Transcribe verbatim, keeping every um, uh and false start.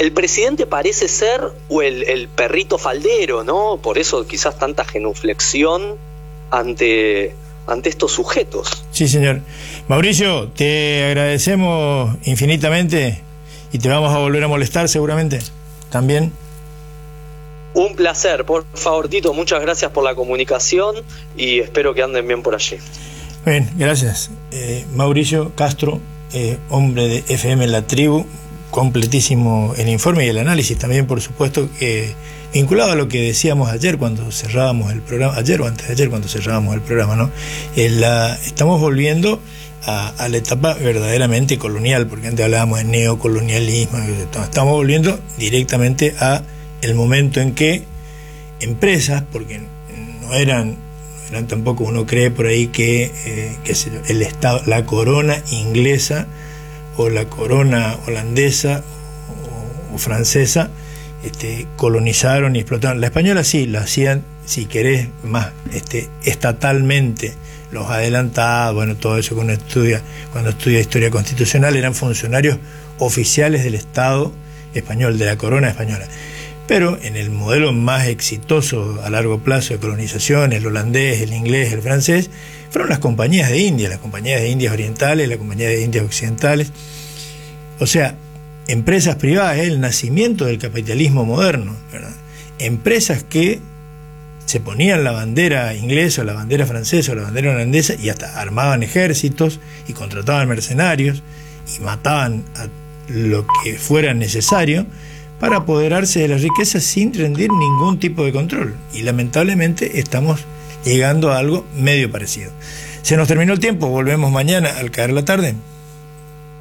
el presidente parece ser el, el perrito faldero, ¿no? Por eso quizás tanta genuflexión ante, ante estos sujetos. Sí, señor. Mauricio, te agradecemos infinitamente y te vamos a volver a molestar seguramente también. Un placer, por favor, Tito, muchas gracias por la comunicación y espero que anden bien por allí. Bien, gracias. Eh, Mauricio Castro, eh, hombre de F M La Tribu, completísimo el informe y el análisis también, por supuesto, eh, vinculado a lo que decíamos ayer cuando cerrábamos el programa, ayer o antes de ayer cuando cerrábamos el programa, ¿no? Eh, la, estamos volviendo a, a la etapa verdaderamente colonial, porque antes hablábamos de neocolonialismo, estamos volviendo directamente a el momento en que empresas, porque no eran, no eran tampoco, uno cree por ahí que, eh, que el Estado, la corona inglesa o la corona holandesa o, o francesa este, colonizaron y explotaron. La española sí, la hacían, si querés, más este, estatalmente, los adelantados, bueno, todo eso que uno estudia, cuando estudia historia constitucional, eran funcionarios oficiales del Estado español, de la corona española. Pero en el modelo más exitoso a largo plazo de colonización, el holandés, el inglés, el francés, fueron las compañías de India, las compañías de Indias orientales, las compañías de Indias occidentales. O sea, empresas privadas, el nacimiento del capitalismo moderno, ¿verdad? Empresas que se ponían la bandera inglesa, o la bandera francesa, o la bandera holandesa, y hasta armaban ejércitos y contrataban mercenarios y mataban a lo que fuera necesario para apoderarse de la riqueza sin rendir ningún tipo de control. Y lamentablemente estamos llegando a algo medio parecido. Se nos terminó el tiempo, volvemos mañana al caer la tarde.